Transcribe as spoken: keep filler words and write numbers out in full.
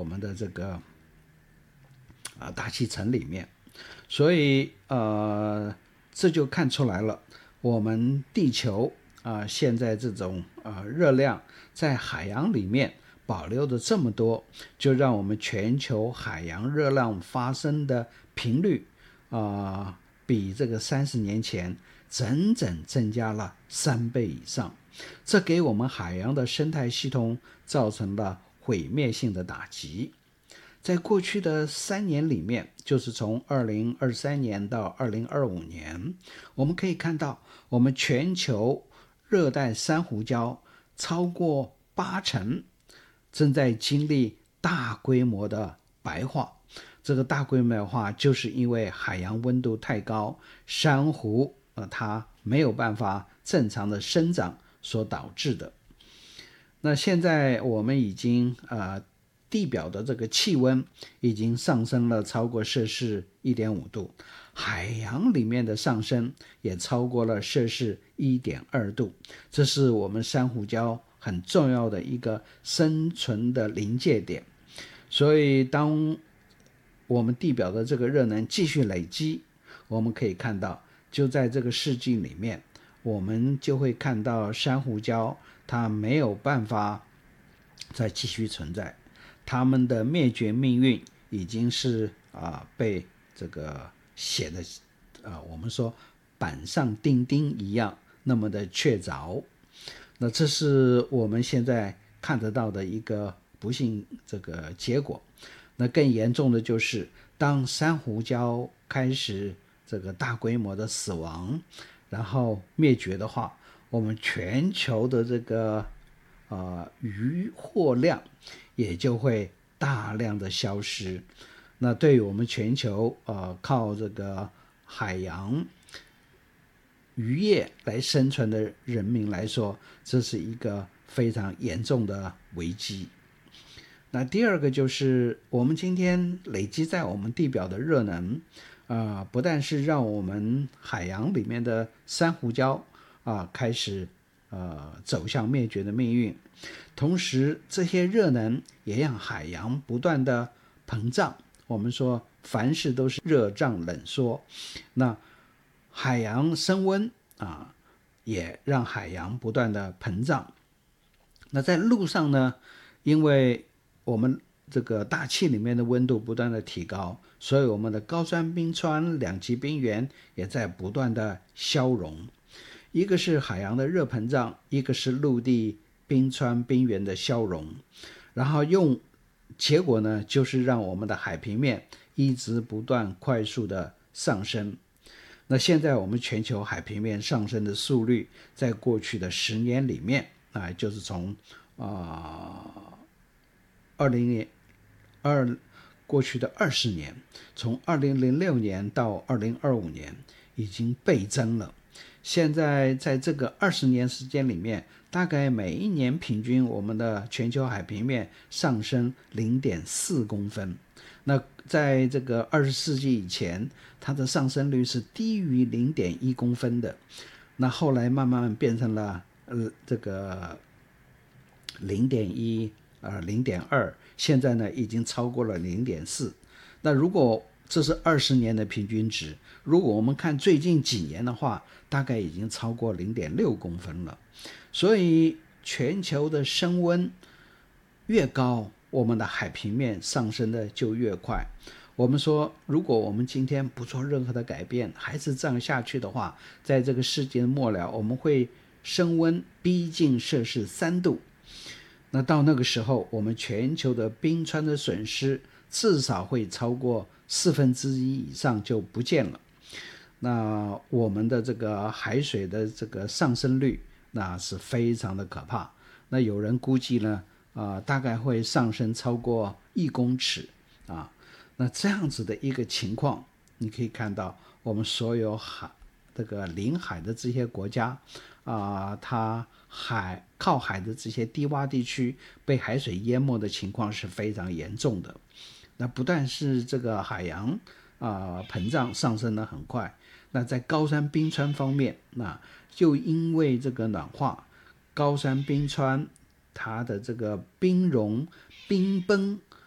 我们的这个啊大气层里面。所以呃，这就看出来了，我们地球啊、呃、现在这种呃热量在海洋里面保留的这么多，就让我们全球海洋热量发生的频率啊、呃、比这个三十年前整整增加了三倍以上，这给我们海洋的生态系统造成了毁灭性的打击。在过去的三年里面，就是从二零二三年到二零二五年，我们可以看到我们全球热带珊瑚礁超过八成正在经历大规模的白化。这个大规模的化就是因为海洋温度太高，珊瑚、呃、它没有办法正常的生长所导致的。那现在我们已经呃地表的这个气温已经上升了超过摄氏 一点五度，海洋里面的上升也超过了摄氏 一点二度，这是我们珊瑚礁很重要的一个生存的临界点。所以当我们地表的这个热能继续累积，我们可以看到就在这个世纪里面，我们就会看到珊瑚礁它没有办法再继续存在，他们的灭绝命运已经是啊、呃、被这个写的啊、呃、我们说板上钉钉一样那么的确凿。那这是我们现在看得到的一个不幸这个结果。那更严重的就是当珊瑚礁开始这个大规模的死亡然后灭绝的话，我们全球的这个呃渔获量也就会大量的消失。那对于我们全球呃靠这个海洋渔业来生存的人民来说，这是一个非常严重的危机。那第二个就是我们今天累积在我们地表的热能啊、呃，不但是让我们海洋里面的珊瑚礁啊、呃、开始呃走向灭绝的命运，同时这些热能也让海洋不断的膨胀。我们说凡事都是热胀冷缩，那海洋升温啊，也让海洋不断的膨胀。那在陆上呢，因为我们这个大气里面的温度不断的提高，所以我们的高山冰川、两极冰原也在不断的消融。一个是海洋的热膨胀，一个是陆地冰川冰原的消融，然后用结果呢，就是让我们的海平面一直不断快速的上升。那现在我们全球海平面上升的速率，在过去的十年里面啊、呃，就是从啊二零年二过去的二十年，从二零零六年到二零二五年已经倍增了。现在在这个二十年时间里面，大概每一年平均我们的全球海平面上升 零点四公分。那在这个二十世纪以前，它的上升率是低于 零点一公分的。那后来慢慢变成了呃这个 零点一 呃 零点二， 现在呢已经超过了 零点四。那如果这是二十年的平均值，如果我们看最近几年的话，大概已经超过 零点六公分了。所以全球的升温越高，我们的海平面上升的就越快。我们说如果我们今天不做任何的改变，还是这样下去的话，在这个世界的末了，我们会升温逼近摄氏三度。那到那个时候，我们全球的冰川的损失至少会超过四分之一以上就不见了。那我们的这个海水的这个上升率，那是非常的可怕。那有人估计呢，啊、呃，大概会上升超过一公尺啊。那这样子的一个情况，你可以看到我们所有海这个临海的这些国家啊、呃，它海靠海的这些低洼地区被海水淹没的情况是非常严重的。那不但是这个海洋啊、呃、膨胀上升得很快，那在高山冰川方面，那就因为这个暖化，高山冰川它的这个冰融冰崩